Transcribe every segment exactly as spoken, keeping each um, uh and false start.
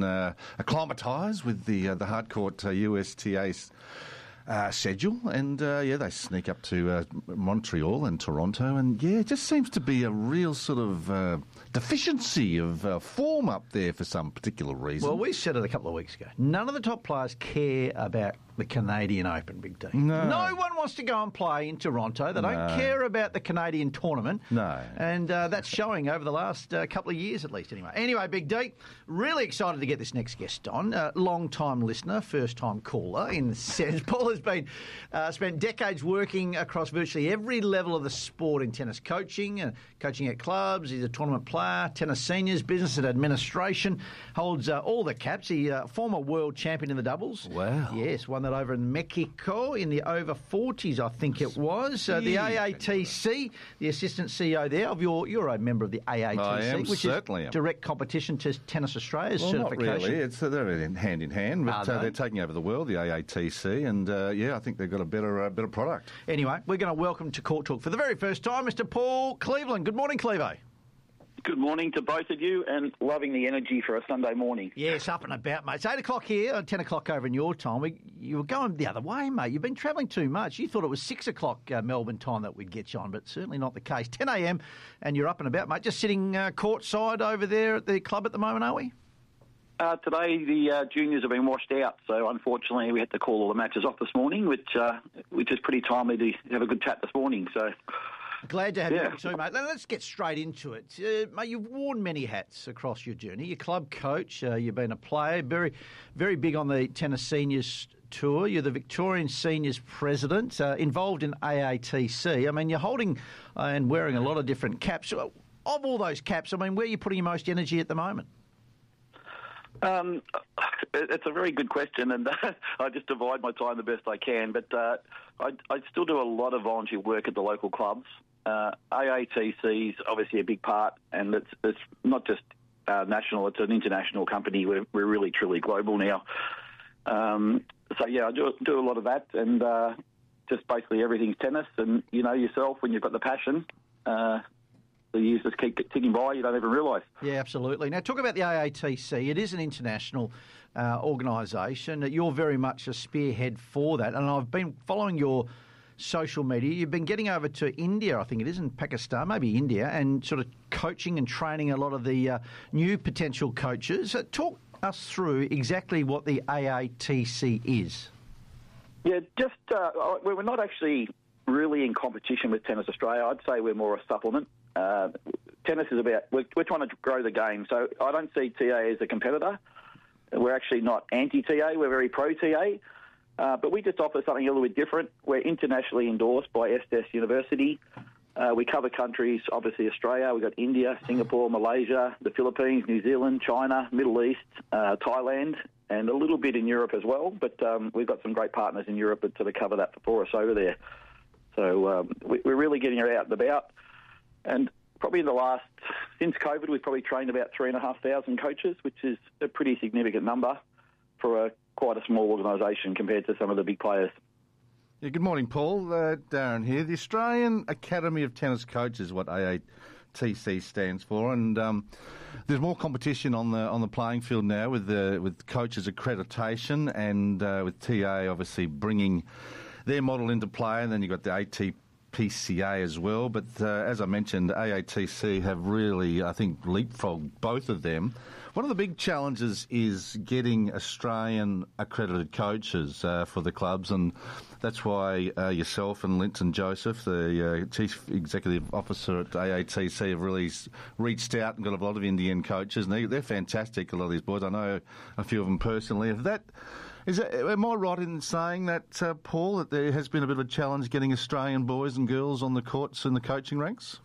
uh, acclimatised with the uh, the hardcourt uh, U S T A uh, schedule, and uh, yeah, they sneak up to uh, Montreal and Toronto, and yeah, it just seems to be a real sort of uh, deficiency of uh, form up there for some particular reason. Well, we said it a couple of weeks ago. None of the top players care about the Canadian Open, Big D. No. No one wants to go and play in Toronto. They don't No. care about the Canadian tournament. No. And uh, that's showing over the last uh, couple of years at least anyway. Anyway, Big D, really excited to get this next guest on. Uh, long-time listener, first-time caller in the sense. Paul has been uh, spent decades working across virtually every level of the sport in tennis coaching, uh, coaching at clubs. He's a tournament player, tennis seniors, business and administration, holds uh, all the caps. He uh, former world champion in the doubles. Wow. Yes, won that over in Mexico in the over forties, I think it was. Uh, the A A T C, the assistant C E O there of your, you're a member of the A A T C, I am, which certainly is am. direct competition to Tennis Australia's Well, not certification. really. It's uh, they're in hand in hand, but Are uh, they? they're taking over the world, the A A T C, and uh, yeah, I think they've got a better uh, better product. Anyway, we're going to welcome to Court Talk for the very first time, Mister Paul Cleveland. Good morning, Clevo. Good morning to both of you, and loving the energy for a Sunday morning. Yes, up and about, mate. It's eight o'clock here, ten o'clock over in your time. We, you were going the other way, mate. You've been travelling too much. You thought it was six o'clock uh, Melbourne time that we'd get you on, but certainly not the case. ten a.m. and you're up and about, mate. Just sitting uh, courtside over there at the club at the moment, are we? Uh, today, the uh, juniors have been washed out, so unfortunately we had to call all the matches off this morning, which uh, which is pretty timely to have a good chat this morning. So, glad to have yeah. you too, mate. Let's get straight into it. Uh, mate, you've worn many hats across your journey. You're club coach, uh, you've been a player, very, very big on the tennis seniors tour. You're the Victorian Seniors President, uh, involved in A A T C. I mean, you're holding uh, and wearing a lot of different caps. Of all those caps, I mean, where are you putting your most energy at the moment? Um, it's a very good question, and uh, I just divide my time the best I can. But uh, I, I still do a lot of volunteer work at the local clubs. Uh, A A T C is obviously a big part, and it's, it's not just uh, national; it's an international company. We're, we're really, truly global now. Um, so yeah, I do, do a lot of that, and uh, just basically everything's tennis. And you know yourself, when you've got the passion, uh, the years just keep ticking by, you don't even realise. Yeah, absolutely. Now, talk about the A A T C. It is an international uh, organisation. You're very much a spearhead for that, and I've been following your social media. You've been getting over to India, I think it is, in Pakistan, maybe India, and sort of coaching and training a lot of the uh, new potential coaches. Uh, talk us through exactly what the A A T C is. Yeah, just uh, we're not actually really in competition with Tennis Australia. I'd say we're more a supplement. Uh, tennis is about, we're, we're trying to grow the game, so I don't see T A as a competitor. We're actually not anti-T A, we're very pro-T A, uh, but we just offer something a little bit different. We're internationally endorsed by Estes University. Uh, we cover countries, obviously Australia, we've got India, Singapore, Malaysia, the Philippines, New Zealand, China, Middle East, uh, Thailand, and a little bit in Europe as well, but um, we've got some great partners in Europe that sort of cover that for us over there. So um, we, we're really getting her out and about. And probably in the last, since COVID, we've probably trained about three and a half thousand coaches, which is a pretty significant number for a quite a small organisation compared to some of the big players. Yeah, good morning, Paul. Uh, Darren here. The Australian Academy of Tennis Coaches, what A A T C stands for, and um, there's more competition on the on the playing field now with the with coaches accreditation, and uh, with T A obviously bringing their model into play, and then you've got the A T P C A as well. But uh, as I mentioned, A A T C have really, I think, leapfrogged both of them. One of the big challenges is getting Australian accredited coaches uh, for the clubs, and that's why uh, yourself and Linton Joseph, the uh, Chief Executive Officer at A A T C, have really reached out and got a lot of Indian coaches, and they, they're fantastic, a lot of these boys. I know a few of them personally. If that, is that, am I right in saying that, uh, Paul, that there has been a bit of a challenge getting Australian boys and girls on the courts and the coaching ranks?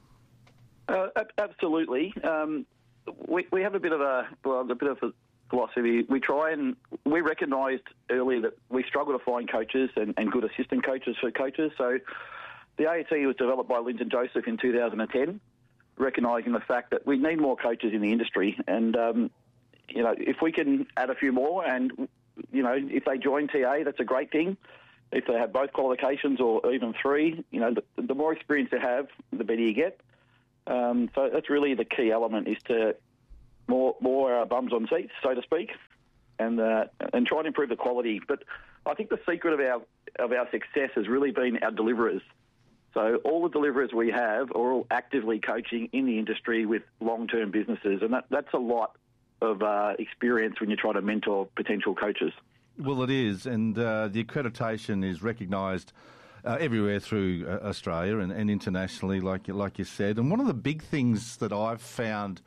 Uh, absolutely. Um, we, we have a bit of a, well, a bit of a philosophy. We try and, we recognised early that we struggle to find coaches and, and good assistant coaches for coaches. So the A A T was developed by Linton Joseph in two thousand ten, recognising the fact that we need more coaches in the industry. And, um, you know, if we can add a few more and, you know, if they join T A, that's a great thing. If they have both qualifications or even three, you know, the, the more experience they have, the better you get. Um, so that's really the key element, is to more more uh, bums on seats, so to speak, and uh, and try and improve the quality. But I think the secret of our of our success has really been our deliverers. So all the deliverers we have are all actively coaching in the industry with long-term businesses, and that, that's a lot of uh, experience when you try to mentor potential coaches. Well, it is, and uh, the accreditation is recognised uh, everywhere through uh, Australia and, and internationally, like like you said. And one of the big things that I've found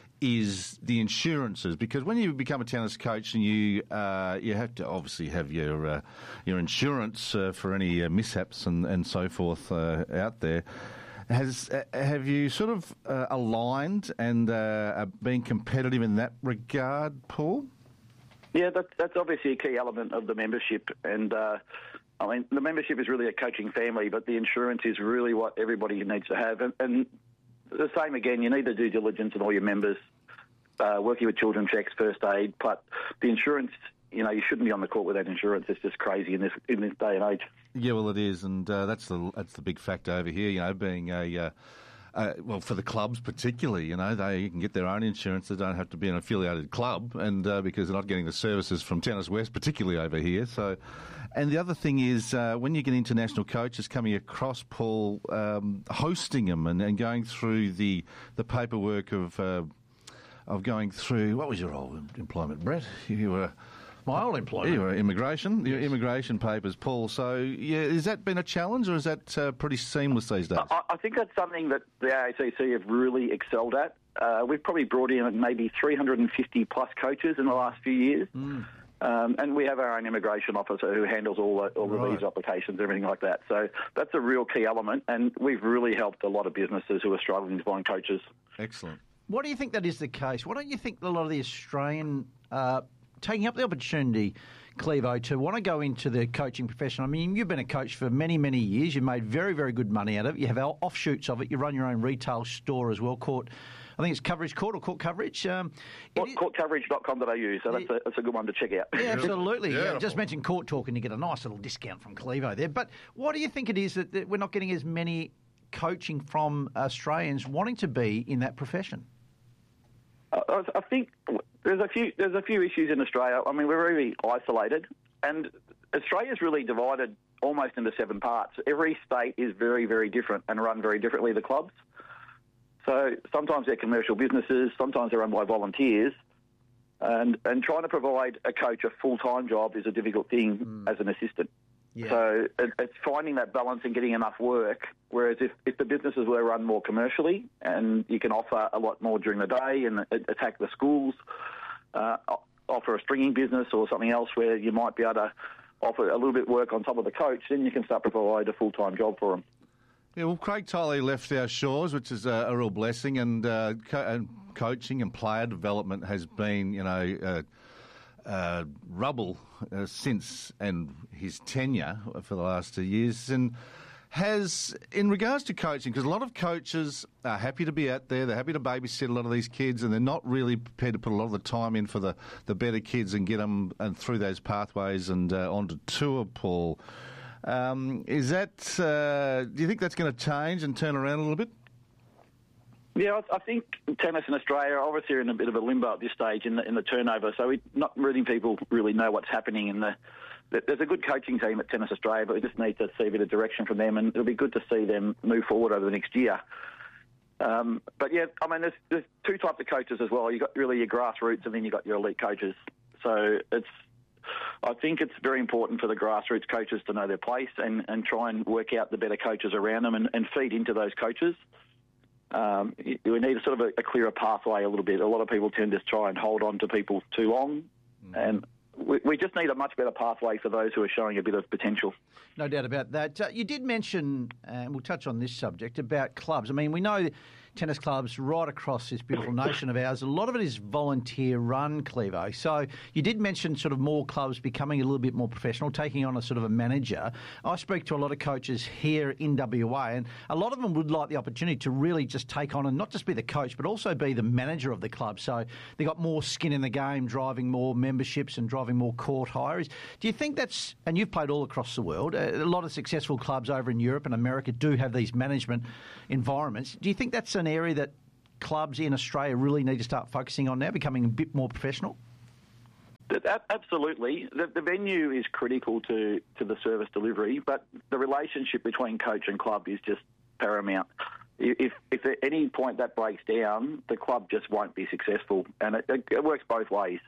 is the insurances, because when you become a tennis coach and you uh, you have to obviously have your uh, your insurance uh, for any uh, mishaps and, and so forth uh, out there. Has uh, have you sort of uh, aligned and uh, been competitive in that regard, Paul? Yeah, that's, that's obviously a key element of the membership, and uh, I mean the membership is really a coaching family, but the insurance is really what everybody needs to have, and, and the same again, you need to do diligence in all your members, uh, working with children checks, first aid, but the insurance, you know, you shouldn't be on the court without insurance. It's just crazy in this in this day and age. Yeah, well, it is, and uh, that's the that's the big factor over here. You know, being a uh, uh, well for the clubs particularly, you know, they can get their own insurance. They don't have to be an affiliated club, and uh, because they're not getting the services from Tennis West, particularly over here. So, and the other thing is uh, when you get international coaches coming across, Paul, um, hosting them and, and going through the the paperwork of uh, of going through. What was your old employment, Brett? You were. My old employment. You were immigration, your immigration papers, Paul. So, yeah, has that been a challenge, or is that uh, pretty seamless these days? I, I think that's something that the A A C C have really excelled at. Uh, we've probably brought in maybe three hundred fifty plus coaches in the last few years. Mm. Um, and we have our own immigration officer who handles all the, all the right. visa applications, everything like that. So that's a real key element, and we've really helped a lot of businesses who are struggling to find coaches. Excellent. Why do you think that is the case? Why don't you think a lot of the Australian uh, taking up the opportunity, Clevo, to want to go into the coaching profession? I mean, you've been a coach for many, many years. You've made very, very good money out of it. You have offshoots of it. You run your own retail store as well, Court. I think it's Coverage Court or Court Coverage. Um, court, court coverage dot com dot a u, so that's a, that's a good one to check out. Yeah, absolutely. Yeah, just mention Court Talk and you get a nice little discount from Clevo there. But what do you think it is that, that we're not getting as many coaching from Australians wanting to be in that profession? I, I think there's a few there's a few issues in Australia. I mean, we're really isolated, and Australia's really divided almost into seven parts. Every state is very, very different and run very differently, the clubs. So sometimes they're commercial businesses, sometimes they're run by volunteers, and, and trying to provide a coach a full-time job is a difficult thing mm. as an assistant. Yeah. So it, it's finding that balance and getting enough work, whereas if, if the businesses were run more commercially and you can offer a lot more during the day and attack the schools, uh, offer a stringing business or something else where you might be able to offer a little bit of work on top of the coach, then you can start to provide a full-time job for them. Yeah, well, Craig Tiley left our shores, which is a, a real blessing, and, uh, co- and coaching and player development has been, you know, uh, Uh, rubble uh, since and his tenure for the last two years, and has, in regards to coaching, because a lot of coaches are happy to be out there, they're happy to babysit a lot of these kids, and they're not really prepared to put a lot of the time in for the, the better kids and get them and through those pathways and uh, onto tour, Paul. Um, is that, uh, do you think that's going to change and turn around a little bit? Yeah, I think tennis in Australia obviously are in a bit of a limbo at this stage in the, in the turnover, so we, not really people really know what's happening. In the, there's a good coaching team at Tennis Australia, but we just need to see a bit of direction from them, and it'll be good to see them move forward over the next year. Um, but yeah, I mean, there's, there's two types of coaches as well. You've got really your grassroots, and then you've got your elite coaches. So it's, I think it's very important for the grassroots coaches to know their place and, and try and work out the better coaches around them and, and feed into those coaches. Um, we need a sort of a, a clearer pathway a little bit. A lot of people tend to try and hold on to people too long, mm. and we, we just need a much better pathway for those who are showing a bit of potential. No doubt about that. Uh, you did mention, and uh, we'll touch on this subject, about clubs. I mean, we know tennis clubs right across this beautiful nation of ours. A lot of it is volunteer-run, Clevo. So you did mention sort of more clubs becoming a little bit more professional, taking on a sort of a manager. I speak to a lot of coaches here in W A, and a lot of them would like the opportunity to really just take on and not just be the coach, but also be the manager of the club. So they got more skin in the game, driving more memberships and driving more court hires. Do you think that's, and you've played all across the world, a lot of successful clubs over in Europe and America do have these management environments. Do you think that's an area that clubs in Australia really need to start focusing on now, becoming a bit more professional? Absolutely. The, the venue is critical to, to the service delivery, but the relationship between coach and club is just paramount. If, if at any point that breaks down, the club just won't be successful, and it, it, it works both ways.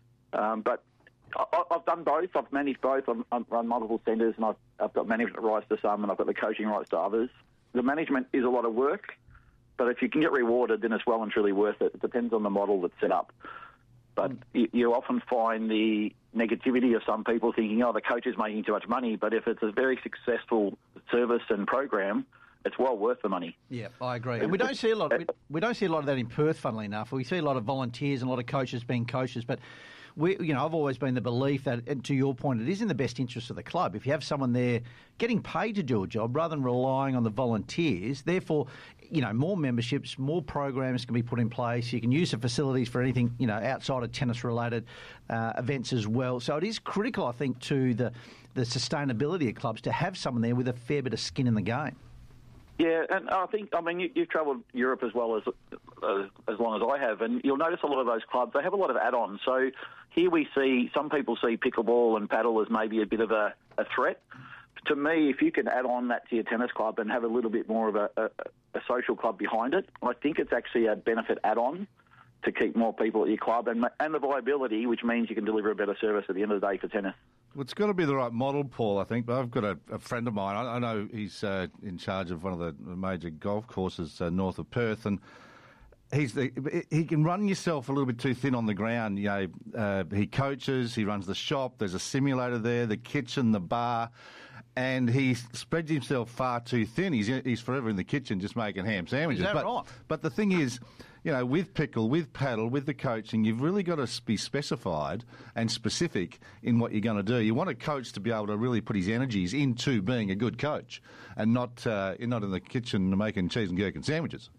Um, but I, I've done both. I've managed both. I've, I've run multiple centres, and I've, I've got management rights to some, and I've got the coaching rights to others. The management is a lot of work, but if you can get rewarded, then it's well and truly worth it. It depends on the model that's set up. But you, you often find the negativity of some people thinking, oh, the coach is making too much money. But if it's a very successful service and program, it's well worth the money. Yeah, I agree. And we don't see a lot. We, we don't see a lot of that in Perth, funnily enough. We see a lot of volunteers and a lot of coaches being coaches, but we, you know, I've always been the belief that, and to your point, it is in the best interest of the club. If you have someone there getting paid to do a job rather than relying on the volunteers, therefore, you know, more memberships, more programs can be put in place. You can use the facilities for anything, you know, outside of tennis-related uh, events as well. So it is critical, I think, to the the sustainability of clubs to have someone there with a fair bit of skin in the game. Yeah, and I think, I mean, you, you've travelled Europe as well as uh, as long as I have, and you'll notice a lot of those clubs, they have a lot of add-ons. So here we see, some people see pickleball and paddle as maybe a bit of a, a threat. To me, if you can add on that to your tennis club and have a little bit more of a, a, a social club behind it, I think it's actually a benefit add-on to keep more people at your club, and, and the viability, which means you can deliver a better service at the end of the day for tennis. Well, it's got to be the right model, Paul, I think. But I've got a, a friend of mine. I, I know he's uh, in charge of one of the major golf courses uh, north of Perth, and he's the, he can run yourself a little bit too thin on the ground. You know, uh, he coaches, he runs the shop. There's a simulator there, the kitchen, the bar, and he spreads himself far too thin. He's he's forever in the kitchen just making ham sandwiches. Is that but, right? But the thing is, you know, with pickle, with paddle, with the coaching, you've really got to be specified and specific in what you're going to do. You want a coach to be able to really put his energies into being a good coach, and not uh, not in the kitchen making cheese and gherkin sandwiches.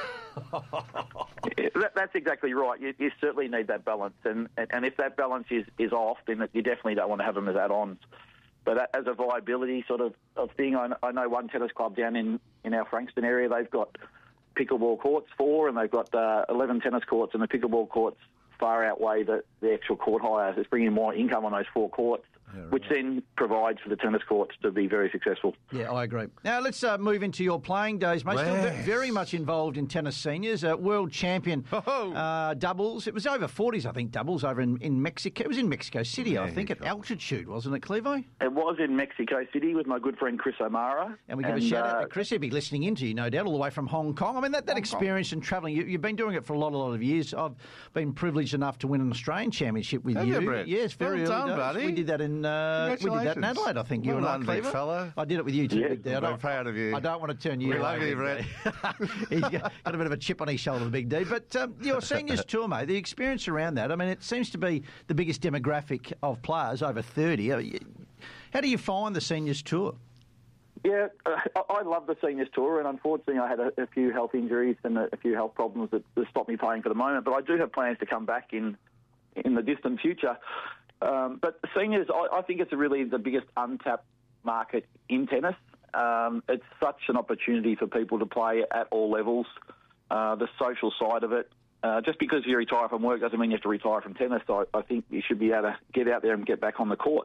Yeah, that, that's exactly right. You, you certainly need that balance, and, and if that balance is, is off, then you definitely don't want to have them as add-ons. But as a viability sort of, of thing, I, I know one tennis club down in, in our Frankston area, they've got pickleball courts, four, and they've got uh, eleven tennis courts, and the pickleball courts far outweigh the, the actual court hire. It's bringing more income on those four courts, yeah, right. which then provides for the tennis courts to be very successful. Yeah, I agree. Now, let's uh, move into your playing days, mate. Still Yes. very much involved in tennis seniors. Uh, world champion uh, doubles. It was over forties, I think, doubles over in, in Mexico. It was in Mexico City, Yeah, I think, at go. altitude, wasn't it, Clevo? It was in Mexico City with my good friend Chris O'Mara. And we give and, a shout out uh, to Chris. He'll be listening in to you, no doubt, all the way from Hong Kong. I mean, that, that experience and travelling, you, you've been doing it for a lot, a lot of years. I've been privileged enough to win an Australian championship with Have you. you, Brett? Yes, very Well early done, days. buddy. We did that in uh, we did that in Congratulations. Adelaide, I think. You Well and I, done, big Clevo. fella. I did it with you too, Yeah, Big D. I I'm very don't- proud of you. I don't want to turn you We away, love you, Big Brett. D. He's got, got a bit of a chip on his shoulder, the Big D. But um, your seniors tour, mate, the experience around that, I mean, it seems to be the biggest demographic of players over thirty. Uh, you- How do you find the seniors tour? Yeah, uh, I I love the seniors tour, and unfortunately I had a, a few health injuries and a, a few health problems that, that stopped me playing for the moment, but I do have plans to come back in in the distant future. Um, but seniors, I, I think it's really the biggest untapped market in tennis. Um, it's such an opportunity for people to play at all levels. Uh, the social side of it, uh, just because you retire from work doesn't mean you have to retire from tennis. I, I think you should be able to get out there and get back on the court.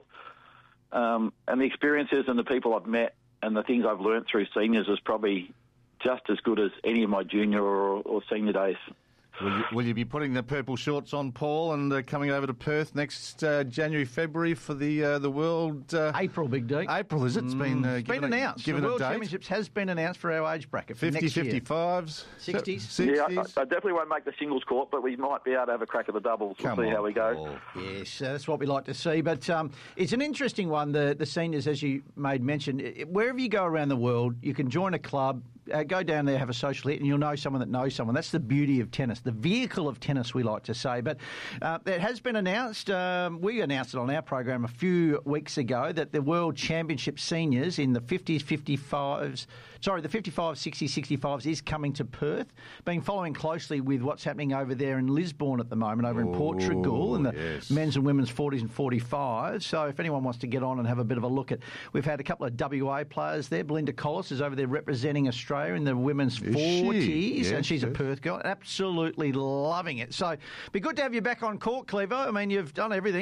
Um, and the experiences and the people I've met and the things I've learnt through seniors is probably just as good as any of my junior or, or senior days. Will you, will you be putting the purple shorts on, Paul, and uh, coming over to Perth next uh, January, February for the uh, the World... Uh, April, Big D. April, is it? It's been, uh, It's been given a- announced. given the a World date. Championships has been announced for our age bracket for fifty, next year. fifty-fives? sixties? sixties? Yeah, I, I definitely won't make the singles court, but we might be able to have a crack at the doubles. We'll Come see on, how we go. Paul. Yes, uh, that's what we like to see. But um, it's an interesting one, the, the seniors, as you made mention. I- Wherever you go around the world, you can join a club, uh, go down there, have a social hit, and you'll know someone that knows someone. That's the beauty of tennis, the vehicle of tennis, we like to say. But uh, it has been announced, um, we announced it on our program a few weeks ago, that the World Championship seniors in the fifties, fifty-fives, sorry, the fifty-fives, sixties, sixty-fives is coming to Perth. Been following closely with what's happening over there in Lisbon at the moment, over in Portugal, in the yes. men's and women's forties and forty-fives. So if anyone wants to get on and have a bit of a look at, we've had a couple of W A players there. Belinda Collis is over there representing Australia Australia in the women's Is she? forties, Yes, and she's a yes. Perth girl. Absolutely loving it. So, be good to have you back on court, Clevo. I mean, you've done everything.